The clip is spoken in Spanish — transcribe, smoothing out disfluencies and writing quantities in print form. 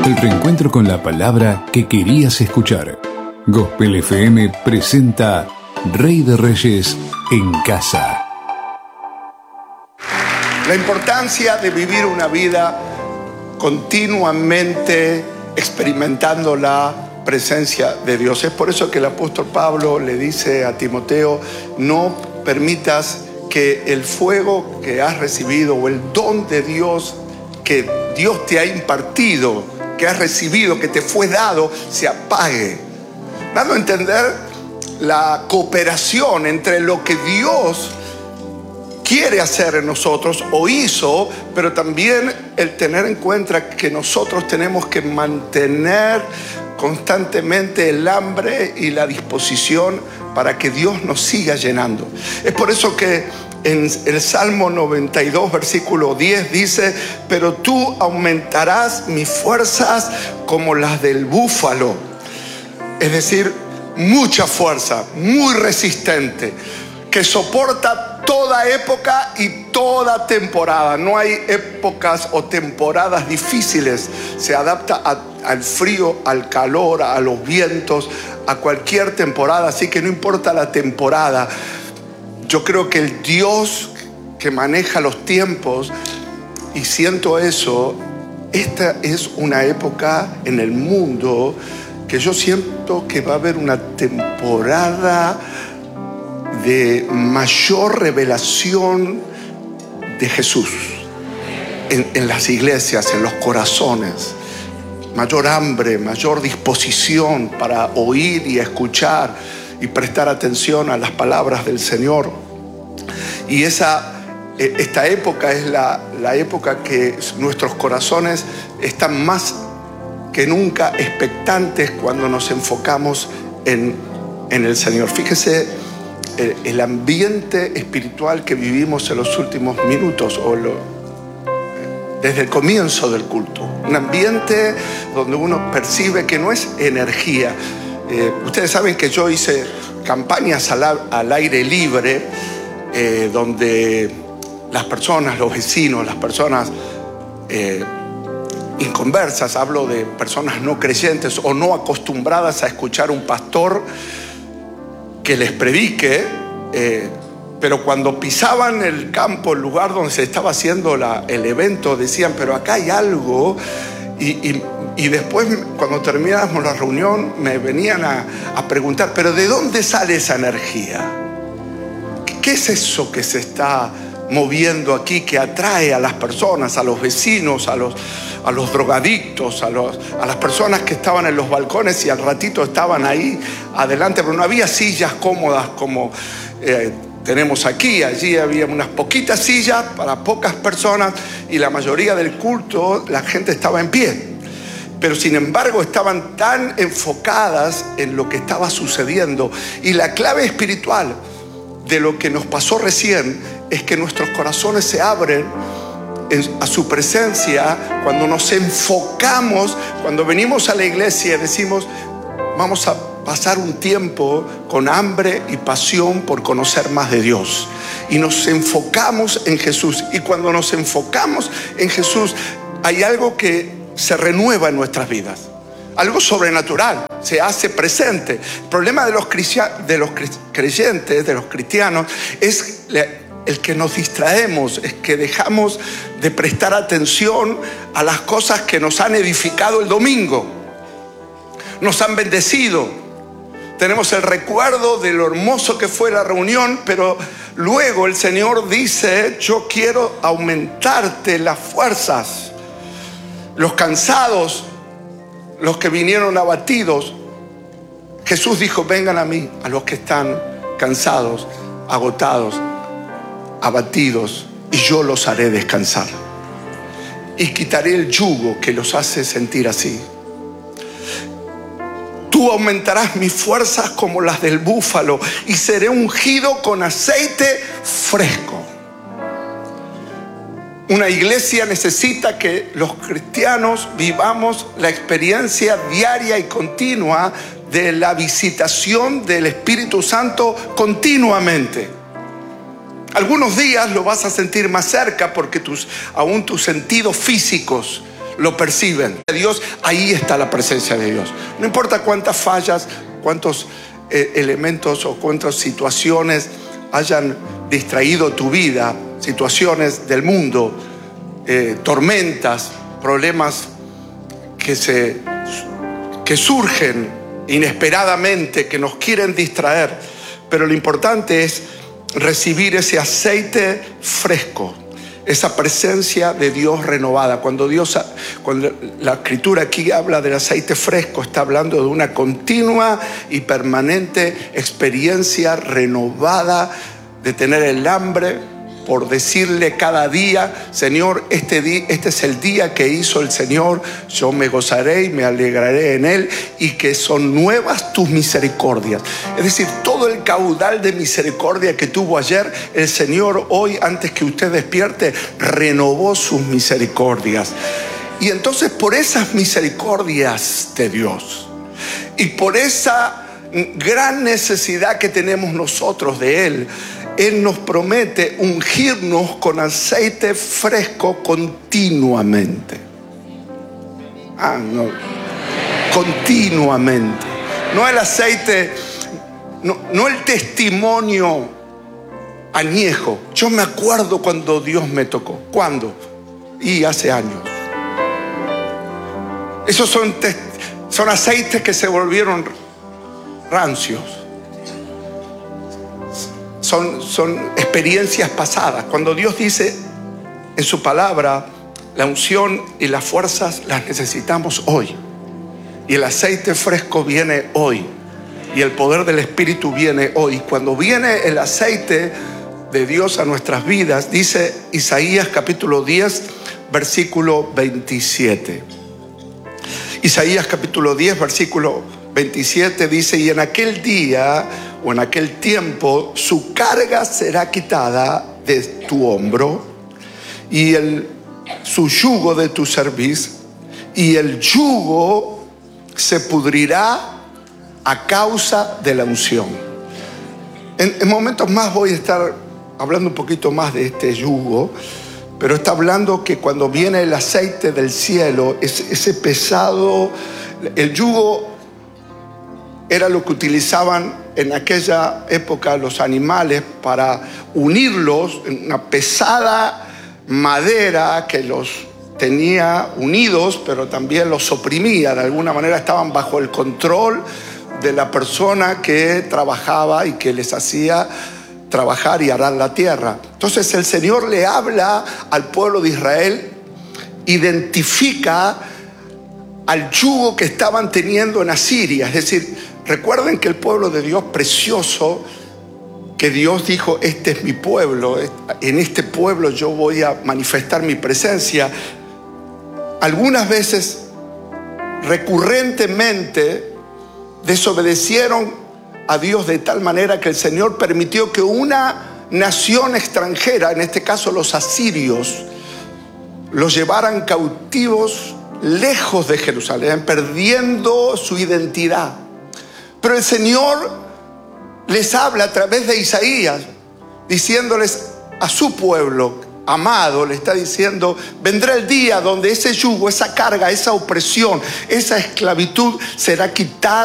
El reencuentro con la palabra que querías escuchar. Gospel FM presenta Rey de Reyes en casa. La importancia de vivir una vida continuamente experimentando la presencia de Dios. Es por eso que el apóstol Pablo le dice a Timoteo: no permitas que el fuego que has recibido o el don de Dios que Dios te ha impartido, que has recibido, que te fue dado, se apague. Dando a entender la cooperación entre lo que Dios quiere hacer en nosotros o hizo, pero también el tener en cuenta que nosotros tenemos que mantener constantemente el hambre y la disposición para que Dios nos siga llenando. Es por eso que en el Salmo 92, versículo 10 dice: pero tú aumentarás mis fuerzas como las del búfalo. Es decir, mucha fuerza, muy resistente, que soporta toda época y toda temporada. No hay épocas o temporadas difíciles. Se adapta al frío, al calor, a los vientos, a cualquier temporada. Así que no importa la temporada. Yo creo que el Dios que maneja los tiempos, y siento eso, esta es una época en el mundo que yo siento que va a haber una temporada de mayor revelación de Jesús en las iglesias, en los corazones. Mayor hambre, mayor disposición para oír y escuchar y prestar atención a las palabras del Señor. Y esta época es la época que nuestros corazones están más que nunca expectantes cuando nos enfocamos en el Señor. Fíjese el ambiente espiritual que vivimos en los últimos minutos desde el comienzo del culto. Un ambiente donde uno percibe que no es energía. Ustedes saben que yo hice campañas al aire libre, donde las personas, los vecinos, las personas inconversas, hablo de personas no creyentes o no acostumbradas a escuchar un pastor que les predique, pero cuando pisaban el campo, el lugar donde se estaba haciendo el evento, decían: pero acá hay algo. Y después, cuando terminábamos la reunión, me venían a preguntar: pero ¿de dónde sale esa energía? ¿Qué es eso que se está moviendo aquí, que atrae a las personas, a los vecinos, a los drogadictos, a las personas que estaban en los balcones y al ratito estaban ahí adelante? Pero no había sillas cómodas como tenemos aquí. Allí había unas poquitas sillas para pocas personas y la mayoría del culto la gente estaba en pie. Pero sin embargo estaban tan enfocadas en lo que estaba sucediendo. Y la clave espiritual de lo que nos pasó recién es que nuestros corazones se abren a su presencia cuando nos enfocamos, cuando venimos a la iglesia y decimos: vamos a pasar un tiempo con hambre y pasión por conocer más de Dios. Y nos enfocamos en Jesús. Y cuando nos enfocamos en Jesús, hay algo que se renueva en nuestras vidas. Algo sobrenatural se hace presente. El problema de los creyentes, de los cristianos, es el que nos distraemos, es que dejamos de prestar atención a las cosas que nos han edificado el domingo, nos han bendecido. Tenemos el recuerdo de lo hermoso que fue la reunión, pero luego el Señor dice: yo quiero aumentarte las fuerzas. Los cansados, los que vinieron abatidos, Jesús dijo: vengan a mí, a los que están cansados, agotados, abatidos, y yo los haré descansar. Y quitaré el yugo que los hace sentir así. Tú aumentarás mis fuerzas como las del búfalo, y seré ungido con aceite fresco. Una iglesia necesita que los cristianos vivamos la experiencia diaria y continua de la visitación del Espíritu Santo continuamente. Algunos días lo vas a sentir más cerca porque aún tus sentidos físicos lo perciben. Dios, ahí está la presencia de Dios. No importa cuántas fallas, cuántos elementos o cuántas situaciones hayan distraído tu vida, situaciones del mundo, tormentas, problemas que surgen inesperadamente, que nos quieren distraer. Pero lo importante es recibir ese aceite fresco, esa presencia de Dios renovada. Cuando la Escritura aquí habla del aceite fresco, está hablando de una continua y permanente experiencia renovada de tener el hambre por decirle cada día: Señor, este es el día que hizo el Señor, yo me gozaré y me alegraré en él, y que son nuevas tus misericordias. Es decir, todo el caudal de misericordia que tuvo ayer, el Señor hoy, antes que usted despierte, renovó sus misericordias. Y entonces, por esas misericordias de Dios y por esa gran necesidad que tenemos nosotros de Él, Él nos promete ungirnos con aceite fresco continuamente. Continuamente. No el aceite, no el testimonio añejo. Yo me acuerdo cuando Dios me tocó. ¿Cuándo? Y hace años. Esos son aceites que se volvieron rancios. Son experiencias pasadas. Cuando Dios dice en su palabra, la unción y las fuerzas las necesitamos hoy, y el aceite fresco viene hoy, y el poder del Espíritu viene hoy. Cuando viene el aceite de Dios a nuestras vidas, dice Isaías capítulo 10 versículo 27. Isaías capítulo 10 versículo 27 dice: y en aquel día o en aquel tiempo su carga será quitada de tu hombro, y su yugo de tu cerviz, y el yugo se pudrirá a causa de la unción. En momentos más voy a estar hablando un poquito más de este yugo, pero está hablando que cuando viene el aceite del cielo, ese pesado, el yugo era lo que utilizaban en aquella época los animales para unirlos, en una pesada madera que los tenía unidos, pero también los oprimía. De alguna manera estaban bajo el control de la persona que trabajaba y que les hacía trabajar y arar la tierra. Entonces el Señor le habla al pueblo de Israel, identifica al yugo que estaban teniendo en Asiria. Es decir, recuerden que el pueblo de Dios precioso, que Dios dijo: este es mi pueblo, en este pueblo yo voy a manifestar mi presencia. Algunas veces, recurrentemente, desobedecieron a Dios de tal manera que el Señor permitió que una nación extranjera, en este caso los asirios, los llevaran cautivos lejos de Jerusalén, perdiendo su identidad. Pero el Señor les habla a través de Isaías, diciéndoles a su pueblo amado, le está diciendo: vendrá el día donde ese yugo, esa carga, esa opresión, esa esclavitud será quitada